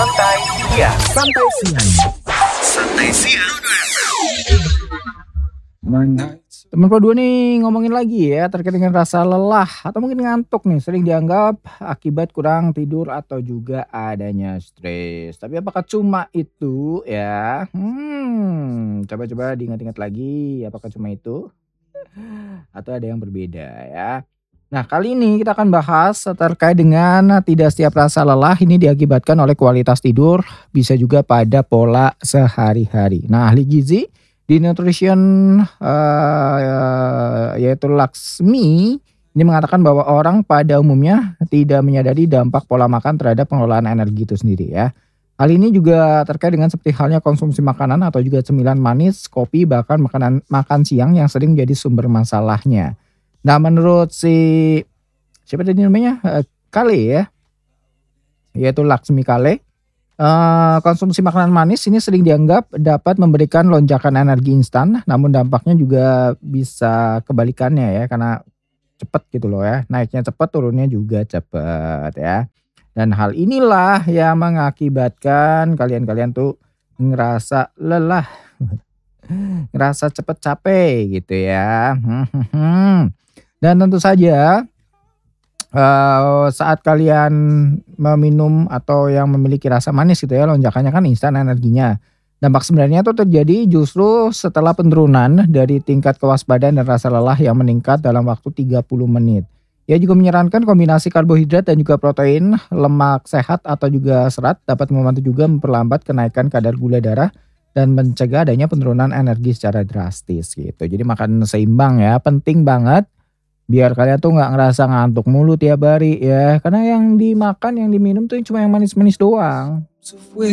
Santai Siang. Santai Siang. Santai Siang. Teman kedua nih ngomongin lagi ya terkait dengan rasa lelah atau mungkin ngantuk nih sering dianggap akibat kurang tidur atau juga adanya stres. Tapi apakah cuma itu ya? Coba-coba diingat-ingat lagi apakah cuma itu atau ada yang berbeda ya. Nah, kali ini kita akan bahas terkait dengan tidak setiap rasa lelah ini diakibatkan oleh kualitas tidur, bisa juga pada pola sehari-hari. Nah, ahli gizi di nutrition yaitu Laksmi ini mengatakan bahwa orang pada umumnya tidak menyadari dampak pola makan terhadap pengelolaan energi itu sendiri ya. Hal ini juga terkait dengan seperti halnya konsumsi makanan atau juga cemilan manis, kopi, bahkan makan siang yang sering jadi sumber masalahnya. Nah, menurut siapa tadi namanya? Kale ya, yaitu Laksmi Kale. Konsumsi makanan manis ini sering dianggap dapat memberikan lonjakan energi instan, namun dampaknya juga bisa kebalikannya ya, karena cepat gitu loh ya, naiknya cepat, turunnya juga cepat ya. Dan hal inilah yang mengakibatkan kalian tuh ngerasa lelah, ngerasa cepat capek gitu ya. Dan tentu saja saat kalian meminum atau yang memiliki rasa manis gitu ya, lonjakannya kan instan energinya. Dampak sebenarnya itu terjadi justru setelah penurunan dari tingkat kewaspadaan dan rasa lelah yang meningkat dalam waktu 30 menit. Ia juga menyarankan kombinasi karbohidrat dan juga protein, lemak sehat atau juga serat dapat membantu juga memperlambat kenaikan kadar gula darah dan mencegah adanya penurunan energi secara drastis gitu. Jadi makan seimbang ya, penting banget. Biar kalian tuh nggak ngerasa ngantuk mulu tiap hari ya. Karena yang dimakan, yang diminum tuh cuma yang manis-manis doang.